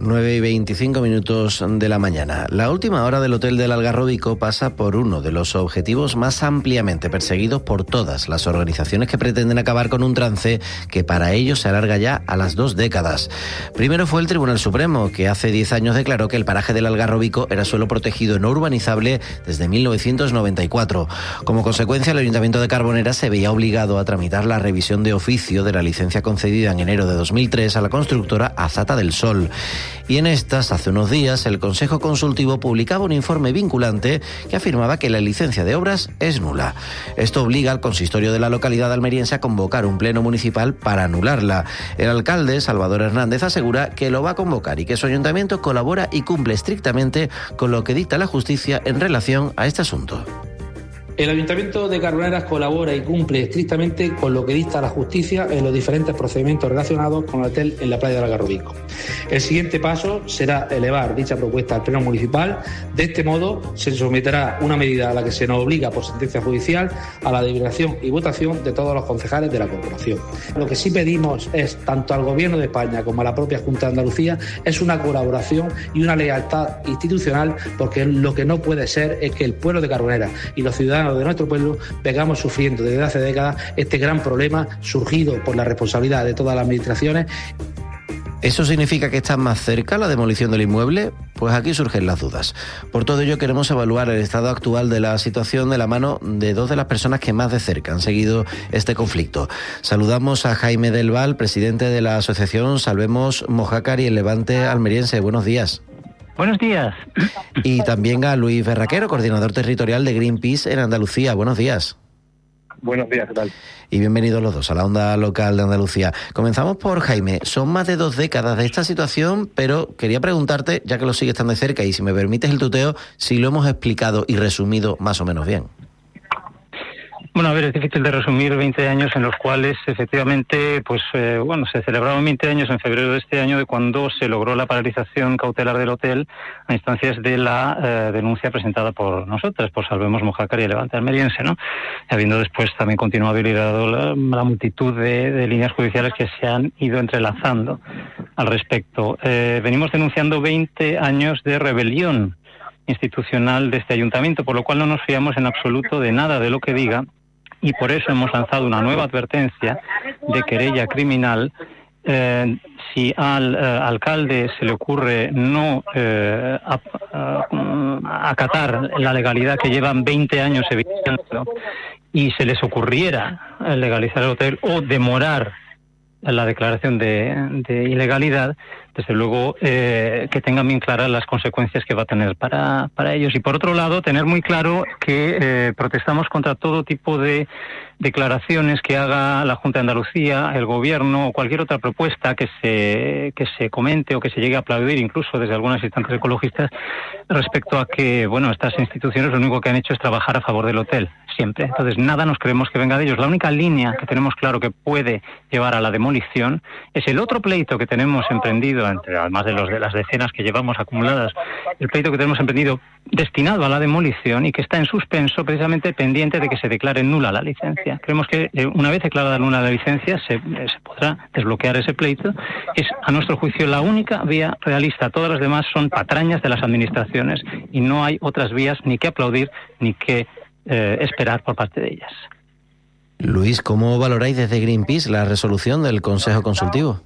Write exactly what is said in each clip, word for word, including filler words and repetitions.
nueve y veinticinco minutos de la mañana. La última hora del Hotel del Algarrobico pasa por uno de los objetivos más ampliamente perseguidos por todas las organizaciones que pretenden acabar con un trance que para ellos se alarga ya a las dos décadas. Primero fue el Tribunal Supremo, que hace diez años declaró que el paraje del Algarrobico era suelo protegido no urbanizable desde mil novecientos noventa y cuatro. Como consecuencia, el Ayuntamiento de Carbonera se veía obligado a tramitar la revisión de oficio de la licencia concedida en enero de dos mil tres a la constructora Azata del Sol. Y en estas, hace unos días, el Consejo Consultivo publicaba un informe vinculante que afirmaba que la licencia de obras es nula. Esto obliga al consistorio de la localidad almeriense a convocar un pleno municipal para anularla. El alcalde, Salvador Hernández, asegura que lo va a convocar y que su ayuntamiento colabora y cumple estrictamente con lo que dicta la justicia en relación a este asunto. El Ayuntamiento de Carbonera colabora y cumple estrictamente con lo que dicta la justicia en los diferentes procedimientos relacionados con el hotel en la playa del Algarrobico. El siguiente paso será elevar dicha propuesta al Pleno Municipal. De este modo, se someterá una medida a la que se nos obliga por sentencia judicial a la deliberación y votación de todos los concejales de la corporación. Lo que sí pedimos es, tanto al Gobierno de España como a la propia Junta de Andalucía, es una colaboración y una lealtad institucional, porque lo que no puede ser es que el pueblo de Carbonera y los ciudadanos de nuestro pueblo vengamos sufriendo desde hace décadas este gran problema surgido por la responsabilidad de todas las administraciones. ¿Eso significa que está más cerca la demolición del inmueble? Pues aquí surgen las dudas. Por todo ello queremos evaluar el estado actual de la situación de la mano de dos de las personas que más de cerca han seguido este conflicto. Saludamos a Jaime del Val, presidente de la asociación Salvemos Mojácar y el Levante almeriense. Buenos días. Buenos días. Y también a Luis Berraquero, coordinador territorial de Greenpeace en Andalucía. Buenos días. Buenos días, ¿qué tal? Y bienvenidos los dos a la onda local de Andalucía. Comenzamos por Jaime. Son más de dos décadas de esta situación, pero quería preguntarte, ya que lo sigues tan de cerca y si me permites el tuteo, si lo hemos explicado y resumido más o menos bien. Bueno, a ver, es difícil de resumir veinte años en los cuales efectivamente, pues eh, bueno, se celebraron veinte años en febrero de este año de cuando se logró la paralización cautelar del hotel a instancias de la eh, denuncia presentada por nosotras, por Salvemos Mojácar y el Levante almeriense, ¿no? Habiendo después también continuado y liderado la, la multitud de, de líneas judiciales que se han ido entrelazando al respecto. Eh, venimos denunciando veinte años de rebelión institucional de este ayuntamiento, por lo cual no nos fiamos en absoluto de nada de lo que diga. Y por eso hemos lanzado una nueva advertencia de querella criminal. Eh, si al eh, alcalde se le ocurre no eh, a, a, acatar la legalidad que llevan veinte años evitando y se les ocurriera legalizar el hotel o demorar la declaración de, de ilegalidad, desde luego eh, que tengan bien claras las consecuencias que va a tener para, para ellos. Y por otro lado, tener muy claro que eh, protestamos contra todo tipo de declaraciones que haga la Junta de Andalucía, el Gobierno o cualquier otra propuesta que se, que se comente o que se llegue a aplaudir, incluso desde algunas instancias ecologistas, respecto a que, bueno, estas instituciones lo único que han hecho es trabajar a favor del hotel, siempre. Entonces, nada nos creemos que venga de ellos. La única línea que tenemos claro que puede llevar a la demolición es el otro pleito que tenemos emprendido, entre además de los de las decenas que llevamos acumuladas, el pleito que tenemos emprendido destinado a la demolición y que está en suspenso precisamente pendiente de que se declare nula la licencia. Creemos que eh, una vez declarada nula la licencia se, eh, se podrá desbloquear ese pleito. Es, a nuestro juicio, la única vía realista. Todas las demás son patrañas de las administraciones y no hay otras vías ni que aplaudir ni que eh, esperar por parte de ellas. Luis, ¿cómo valoráis desde Greenpeace la resolución del Consejo Consultivo?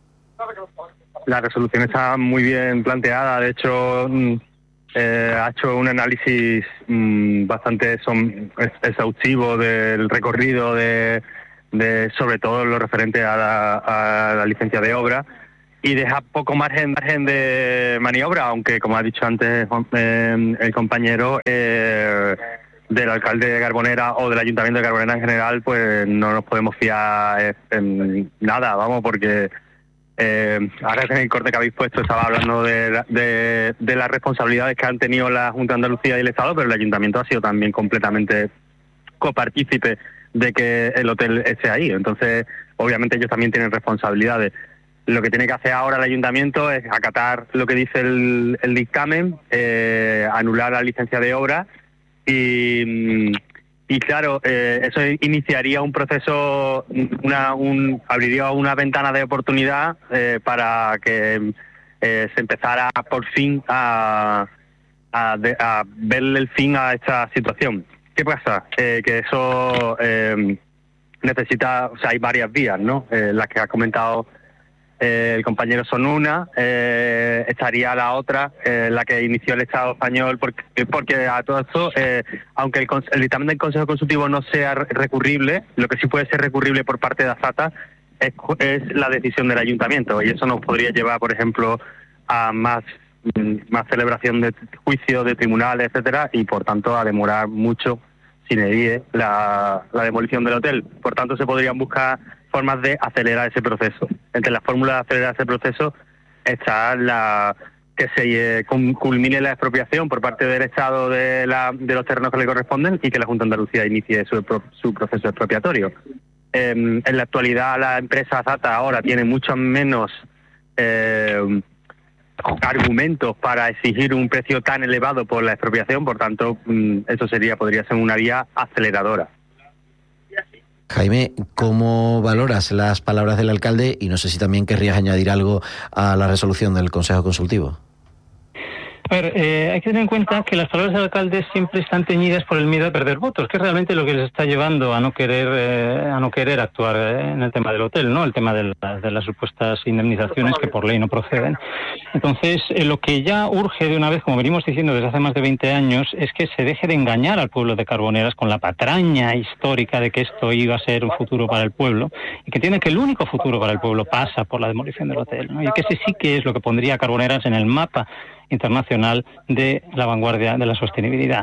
La resolución está muy bien planteada. De hecho, eh, ha hecho un análisis mmm, bastante son, exhaustivo del recorrido de, de sobre todo lo referente a la, a la licencia de obra, y deja poco margen, margen de maniobra, aunque, como ha dicho antes eh, el compañero, eh, del alcalde de Carbonera o del ayuntamiento de Carbonera en general, pues no nos podemos fiar en nada, vamos, porque Eh, ahora en el corte que habéis puesto estaba hablando de, de, de las responsabilidades que han tenido la Junta de Andalucía y el Estado, pero el Ayuntamiento ha sido también completamente copartícipe de que el hotel esté ahí. Entonces, obviamente ellos también tienen responsabilidades. Lo que tiene que hacer ahora el Ayuntamiento es acatar lo que dice el, el dictamen, eh, anular la licencia de obra y... Y claro, eh, eso iniciaría un proceso, una, un, abriría una ventana de oportunidad eh, para que eh, se empezara por fin a, a, de, a verle el fin a esta situación. ¿Qué pasa? Eh, que eso eh, necesita, o sea, hay varias vías, ¿no? Eh, las que ha comentado eh, el compañero son una, eh, estaría la otra, eh, la que inició el Estado español, porque, porque a todo esto, eh, aunque el, el dictamen del Consejo Consultivo no sea recurrible, lo que sí puede ser recurrible por parte de ASATA es, es la decisión del Ayuntamiento, y eso nos podría llevar, por ejemplo, a más más celebración de juicios, de tribunales, etcétera, y por tanto a demorar mucho sin edie la, la demolición del hotel. Por tanto, se podrían buscar formas de acelerar ese proceso. Entre las fórmulas de acelerar ese proceso está la que se eh, culmine la expropiación por parte del Estado de, la, de los terrenos que le corresponden y que la Junta de Andalucía inicie su, su proceso expropiatorio. Eh, en la actualidad, la empresa ASATA ahora tiene mucho menos eh, argumentos para exigir un precio tan elevado por la expropiación, por tanto, eso sería podría ser una vía aceleradora. Jaime, ¿cómo valoras las palabras del alcalde? Y no sé si también querrías añadir algo a la resolución del Consejo Consultivo. A ver, eh, hay que tener en cuenta que las palabras del alcalde siempre están teñidas por el miedo a perder votos, que es realmente lo que les está llevando a no querer eh, a no querer actuar en el tema del hotel, ¿no? El tema de, la, de las supuestas indemnizaciones que por ley no proceden. Entonces, eh, lo que ya urge de una vez, como venimos diciendo desde hace más de veinte años, es que se deje de engañar al pueblo de Carboneras con la patraña histórica de que esto iba a ser un futuro para el pueblo, y que tiene que el único futuro para el pueblo pasa por la demolición del hotel, ¿no? Y que ese sí que es lo que pondría a Carboneras en el mapa internacional de la vanguardia de la sostenibilidad.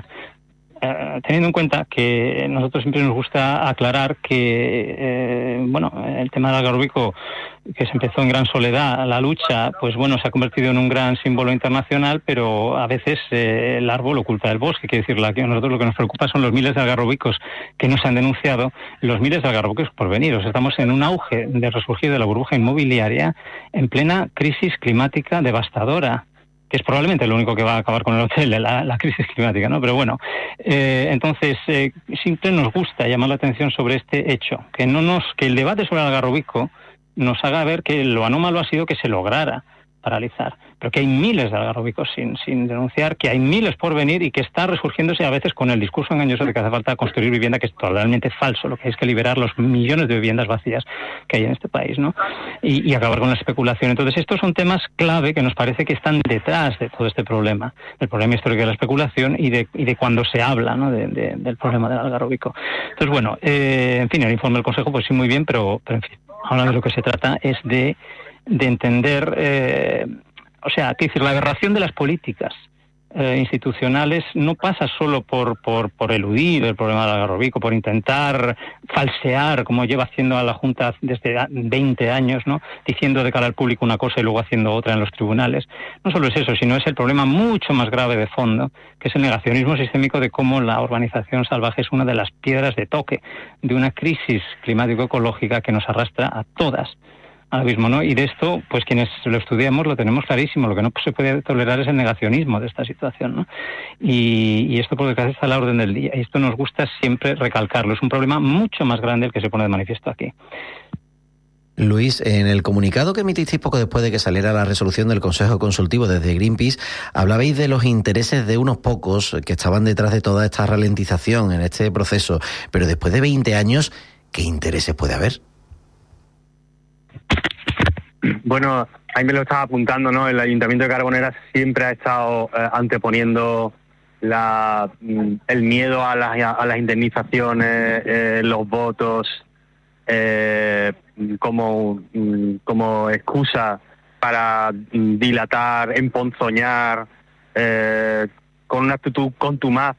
Eh, teniendo en cuenta que nosotros siempre nos gusta aclarar que eh, bueno, el tema del Algarrobico, que se empezó en gran soledad, la lucha, pues bueno, se ha convertido en un gran símbolo internacional, pero a veces eh, el árbol oculta el bosque. Quiere decir, la, que a nosotros lo que nos preocupa son los miles de algarrobicos que no se han denunciado, los miles de algarrobicos por venir. O sea, estamos en un auge de resurgir de la burbuja inmobiliaria en plena crisis climática devastadora, que es probablemente lo único que va a acabar con el hotel, la, la crisis climática, ¿no? Pero bueno, eh, entonces eh, siempre nos gusta llamar la atención sobre este hecho, que no nos, que el debate sobre el Algarrobico nos haga ver que lo anómalo ha sido que se lograra paralizar, pero que hay miles de algarrobicos sin, sin denunciar, que hay miles por venir y que está resurgiéndose a veces con el discurso engañoso de que hace falta construir vivienda, que es totalmente falso. Lo que hay es que liberar los millones de viviendas vacías que hay en este país, ¿no? Y, y acabar con la especulación. Entonces, estos son temas clave que nos parece que están detrás de todo este problema, del problema histórico de la especulación y de, y de cuando se habla, ¿no?, de, de, del problema del algarrobico. Entonces, bueno, eh, en fin, el informe del Consejo, pues sí, muy bien, pero, pero en fin, ahora de lo que se trata es de de entender, eh, o sea, que decir, la aberración de las políticas eh, institucionales no pasa solo por, por, por eludir el problema del algarrobico, por intentar falsear, como lleva haciendo a la Junta desde veinte años, ¿no?, diciendo de cara al público una cosa y luego haciendo otra en los tribunales. No solo es eso, sino es el problema mucho más grave de fondo, que es el negacionismo sistémico de cómo la urbanización salvaje es una de las piedras de toque de una crisis climático-ecológica que nos arrastra a todas al abismo, ¿no? Y de esto, pues quienes lo estudiamos lo tenemos clarísimo. Lo que no se puede tolerar es el negacionismo de esta situación, ¿no? Y, y esto, por desgracia, está a la orden del día. Y esto nos gusta siempre recalcarlo. Es un problema mucho más grande el que se pone de manifiesto aquí. Luis, en el comunicado que emitisteis poco después de que saliera la resolución del Consejo Consultivo desde Greenpeace, hablabais de los intereses de unos pocos que estaban detrás de toda esta ralentización en este proceso. Pero después de veinte años, ¿qué intereses puede haber? Bueno, ahí me lo estaba apuntando, ¿no? El Ayuntamiento de Carboneras siempre ha estado eh, anteponiendo la, el miedo a las, a las indemnizaciones, eh, los votos, eh, como, como excusa para dilatar, emponzoñar, eh, con una actitud contumaz